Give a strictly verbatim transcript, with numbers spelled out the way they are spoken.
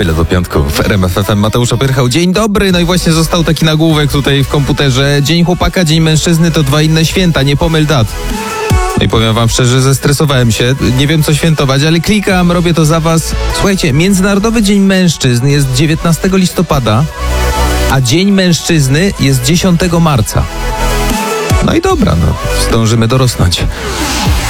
Tyle do piątku w R M F F M. Mateusz Opyrchał. Dzień dobry. No i właśnie został taki nagłówek tutaj w komputerze. Dzień chłopaka, dzień mężczyzny to dwa inne święta, nie pomyl dat. No i powiem wam szczerze, zestresowałem się. Nie wiem co świętować, ale klikam, robię to za was. Słuchajcie, Międzynarodowy Dzień Mężczyzn jest dziewiętnastego listopada, a Dzień Mężczyzny jest dziesiątego marca. No i dobra, no zdążymy dorosnąć.